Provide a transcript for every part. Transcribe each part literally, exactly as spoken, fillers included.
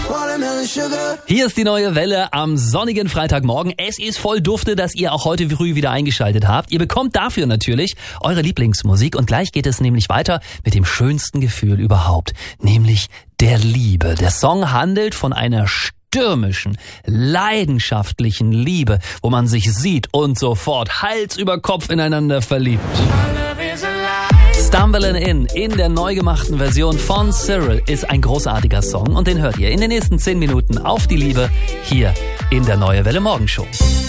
Hier ist die neue Welle am sonnigen Freitagmorgen. Es ist voll dufte, dass ihr auch heute früh wieder eingeschaltet habt. Ihr bekommt dafür natürlich eure Lieblingsmusik und gleich geht es nämlich weiter mit dem schönsten Gefühl überhaupt, nämlich der Liebe. Der Song handelt von einer stürmischen, leidenschaftlichen Liebe, wo man sich sieht und sofort Hals über Kopf ineinander verliebt. Stumbling In, in der neu gemachten Version von Cyril, ist ein großartiger Song und den hört ihr in den nächsten zehn Minuten auf die Liebe hier in der Neue Welle Morgenshow.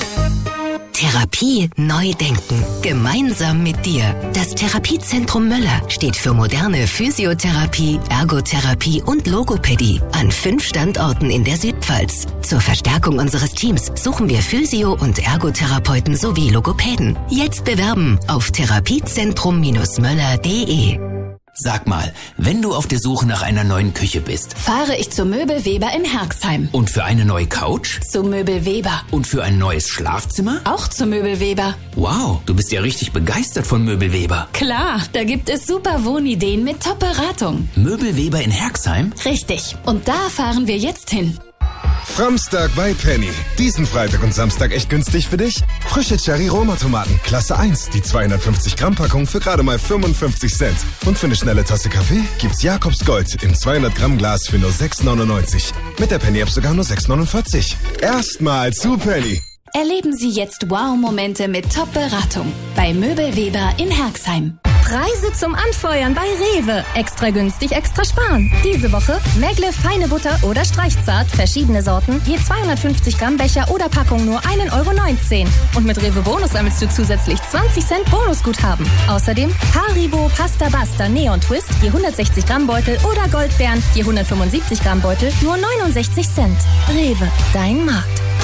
Therapie neu denken. Gemeinsam mit dir. Das Therapiezentrum Möller steht für moderne Physiotherapie, Ergotherapie und Logopädie an fünf Standorten in der Südpfalz. Zur Verstärkung unseres Teams suchen wir Physio- und Ergotherapeuten sowie Logopäden. Jetzt bewerben auf therapiezentrum möller punkt de. Sag mal, wenn du auf der Suche nach einer neuen Küche bist, fahre ich zu Möbel Weber in Herxheim. Und für eine neue Couch? Zu Möbel Weber. Und für ein neues Schlafzimmer? Auch zu Möbel Weber. Wow, du bist ja richtig begeistert von Möbel Weber. Klar, da gibt es super Wohnideen mit Top-Beratung. Möbel Weber in Herxheim? Richtig. Und da fahren wir jetzt hin. Framstag bei Penny. Diesen Freitag und Samstag echt günstig für dich? Frische Cherry-Roma-Tomaten, Klasse eins, die zweihundertfünfzig Gramm Packung für gerade mal fünfundfünfzig Cent. Und für eine schnelle Tasse Kaffee gibt's Jakobs Gold im zweihundert Gramm Glas für nur sechs neunundneunzig. Mit der Penny-App sogar nur sechs neunundvierzig. Erstmal zu Penny. Erleben Sie jetzt Wow-Momente mit Top-Beratung bei Möbel Weber in Herxheim. Preise zum Anfeuern bei Rewe. Extra günstig, extra sparen. Diese Woche Megle feine Butter oder Streichzart, verschiedene Sorten, je zweihundertfünfzig Gramm Becher oder Packung nur ein Euro neunzehn. Und mit Rewe Bonus sammelst du zusätzlich zwanzig Cent Bonusguthaben. Außerdem Haribo Pasta Basta Neon Twist, je hundertsechzig Gramm Beutel oder Goldbeeren, je hundertfünfundsiebzig Gramm Beutel, nur neunundsechzig Cent. Rewe, dein Markt.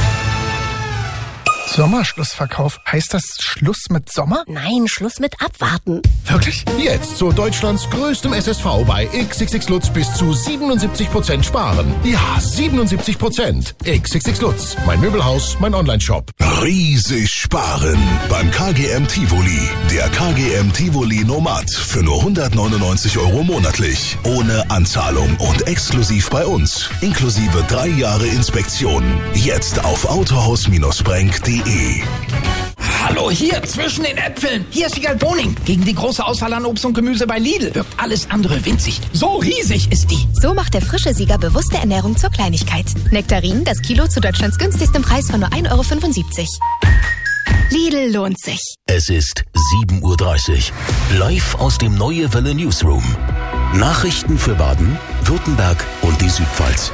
Sommerschlussverkauf. Heißt das Schluss mit Sommer? Nein, Schluss mit Abwarten. Wirklich? Jetzt zu Deutschlands größtem S S V bei X X X Lutz bis zu siebenundsiebzig Prozent sparen. Ja, siebenundsiebzig Prozent. X X X Lutz. Mein Möbelhaus, mein Onlineshop. Riesig sparen beim K G M Tivoli. Der K G M Tivoli Nomad für nur hundertneunundneunzig Euro monatlich. Ohne Anzahlung und exklusiv bei uns. Inklusive drei Jahre Inspektion. Jetzt auf autohaus Bränk punkt de. Hallo, hier zwischen den Äpfeln. Hier ist Wiegald Boning. Gegen die große Auswahl an Obst und Gemüse bei Lidl wirkt alles andere winzig. So riesig ist die. So macht der frische Sieger bewusste Ernährung zur Kleinigkeit. Nektarinen, das Kilo zu Deutschlands günstigstem Preis von nur ein Euro fünfundsiebzig. Lidl lohnt sich. Es ist sieben Uhr dreißig. Live aus dem Neue Welle Newsroom. Nachrichten für Baden, Württemberg und die Südpfalz.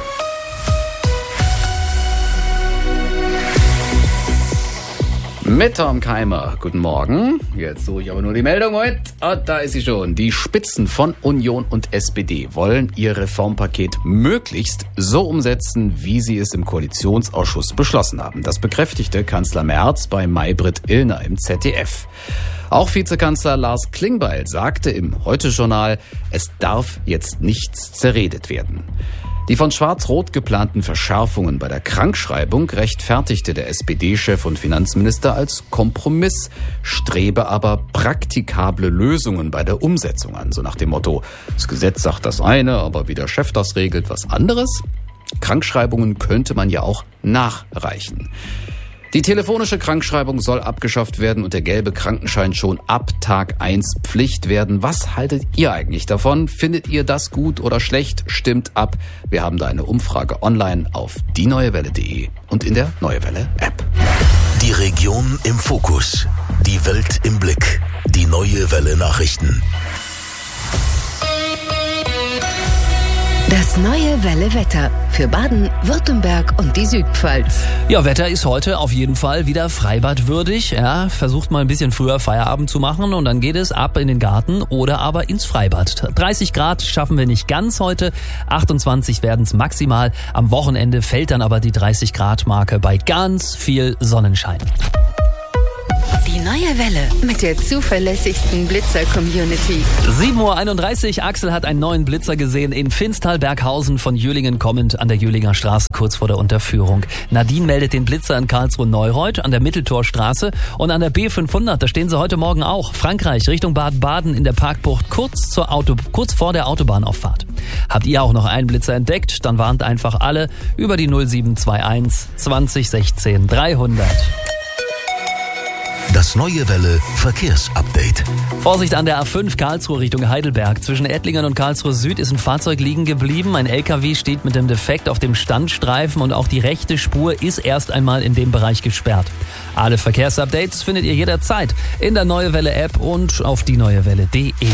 Mit Tom Keimer. Guten Morgen. Jetzt suche ich aber nur die Meldung heute. Ah, da ist sie schon. Die Spitzen von Union und S P D wollen ihr Reformpaket möglichst so umsetzen, wie sie es im Koalitionsausschuss beschlossen haben. Das bekräftigte Kanzler Merz bei Maybrit Illner im Z D F. Auch Vizekanzler Lars Klingbeil sagte im Heute-Journal, es darf jetzt nichts zerredet werden. Die von Schwarz-Rot geplanten Verschärfungen bei der Krankschreibung rechtfertigte der S P D-Chef und Finanzminister als Kompromiss, strebe aber praktikable Lösungen bei der Umsetzung an. So nach dem Motto, das Gesetz sagt das eine, aber wie der Chef das regelt, was anderes. Krankschreibungen könnte man ja auch nachreichen. Die telefonische Krankschreibung soll abgeschafft werden und der gelbe Krankenschein schon ab Tag eins Pflicht werden. Was haltet ihr eigentlich davon? Findet ihr das gut oder schlecht? Stimmt ab. Wir haben da eine Umfrage online auf die neue welle punkt de und in der Neue Welle App. Die Region im Fokus. Die Welt im Blick. Die Neue Welle Nachrichten. Das Neue Welle Wetter für Baden, Württemberg und die Südpfalz. Ja, Wetter ist heute auf jeden Fall wieder freibadwürdig. Ja, versucht mal ein bisschen früher Feierabend zu machen und dann geht es ab in den Garten oder aber ins Freibad. dreißig Grad schaffen wir nicht ganz heute, achtundzwanzig werden es maximal. Am Wochenende fällt dann aber die dreißig Grad Marke bei ganz viel Sonnenschein. Die neue Welle mit der zuverlässigsten Blitzer-Community. sieben Uhr einunddreißig, Axel hat einen neuen Blitzer gesehen in Finstal-Berghausen von Jülingen kommend an der Jülinger Straße kurz vor der Unterführung. Nadine meldet den Blitzer in Karlsruhe-Neureuth an der Mitteltorstraße und an der B fünfhundert, da stehen sie heute Morgen auch. Frankreich Richtung Baden-Baden in der Parkbucht kurz, zur Auto, kurz vor der Autobahnauffahrt. Habt ihr auch noch einen Blitzer entdeckt? Dann warnt einfach alle über die null sieben zwei eins zwanzig sechzehn dreihundert. Das neue Welle Verkehrsupdate. Vorsicht an der A fünf Karlsruhe Richtung Heidelberg. Zwischen Ettlingen und Karlsruhe Süd ist ein Fahrzeug liegen geblieben. Ein L K W steht mit dem Defekt auf dem Standstreifen und auch die rechte Spur ist erst einmal in dem Bereich gesperrt. Alle Verkehrsupdates findet ihr jederzeit in der Neue Welle App und auf die neue welle punkt de.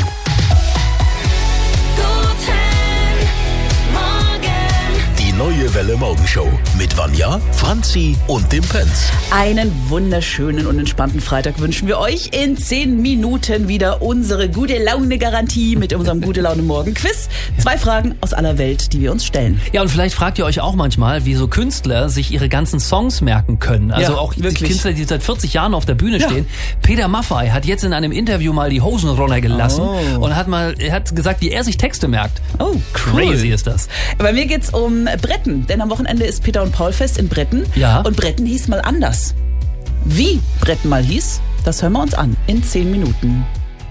Neue Welle Morgenshow mit Vanja, Franzi und dem Pence. Einen wunderschönen und entspannten Freitag wünschen wir euch. In zehn Minuten wieder unsere Gute-Laune-Garantie mit unserem Gute-Laune-Morgen-Quiz. Zwei Fragen aus aller Welt, die wir uns stellen. Ja, und vielleicht fragt ihr euch auch manchmal, wie so Künstler sich ihre ganzen Songs merken können. Also ja, auch wirklich. Die Künstler, die seit vierzig Jahren auf der Bühne ja. stehen. Peter Maffay hat jetzt in einem Interview mal die Hosen runtergelassen oh. und hat mal, er hat gesagt, wie er sich Texte merkt. Oh, crazy cool. ist das. Bei mir geht's um Bretten, denn am Wochenende ist Peter und Paul Fest in Bretten. Ja. Und Bretten hieß mal anders. Wie Bretten mal hieß, das hören wir uns an in zehn Minuten.